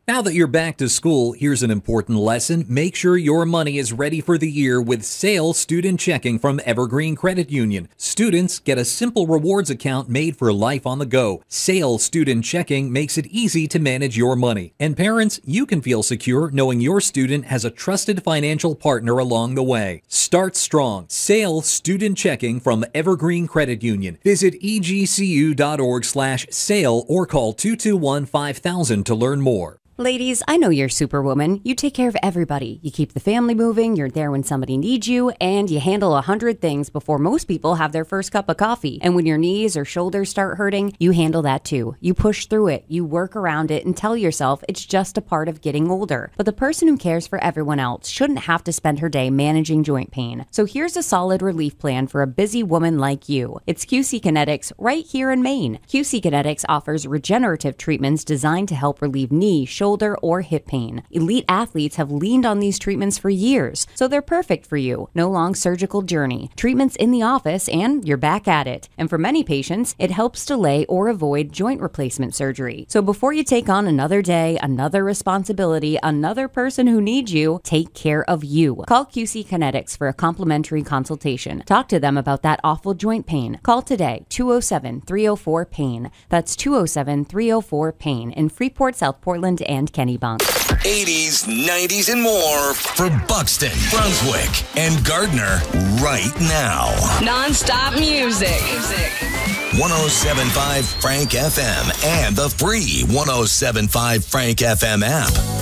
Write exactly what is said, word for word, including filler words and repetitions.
Now that you're back to school, here's an important lesson. Make sure your money is ready for the year with SAIL Student Checking from Evergreen Credit Union. Students get a simple rewards account made for life on the go. SAIL Student Checking makes it easy to manage your money. And parents, you can feel secure knowing your student has a trusted financial partner along the way. Start strong. SAIL Student Checking from Evergreen Credit Union. Visit e g c u dot org slash SAIL or call two two one five thousand to learn more. Ladies, I know you're Superwoman. You take care of everybody. You keep the family moving, you're there when somebody needs you, and you handle a hundred things before most people have their first cup of coffee. And when your knees or shoulders start hurting, you handle that too. You push through it, you work around it, and tell yourself it's just a part of getting older. But the person who cares for everyone else shouldn't have to spend her day managing joint pain. So here's a solid relief plan for a busy woman like you. It's Q C Kinetics right here in Maine. Q C Kinetics offers regenerative treatments designed to help relieve knee, shoulder, shoulder, or hip pain. Elite athletes have leaned on these treatments for years, so they're perfect for you. No long surgical journey. Treatments in the office, and you're back at it. And for many patients, it helps delay or avoid joint replacement surgery. So before you take on another day, another responsibility, another person who needs you, take care of you. Call Q C Kinetics for a complimentary consultation. Talk to them about that awful joint pain. Call today, two oh seven, three oh four, pain. That's two oh seven, three oh four, pain in Freeport, South Portland, and Kennebunk. eighties, nineties, and more for Buxton, Brunswick, and Gardner right now. Non-stop music. one oh seven point five Frank F M and the free one oh seven point five Frank F M app.